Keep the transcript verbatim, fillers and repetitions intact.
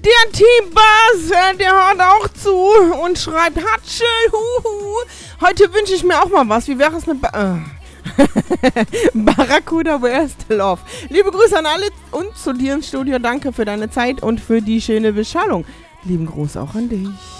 der T-Bass, äh, der hört auch zu und schreibt Hatsche, huhu. Heute wünsche ich mir auch mal was. Wie wäre es mit... Ba äh. Barracuda, where's the love? Liebe Grüße an alle und zu dir ins Studio. Danke für deine Zeit und für die schöne Beschallung. Lieben Gruß auch an dich.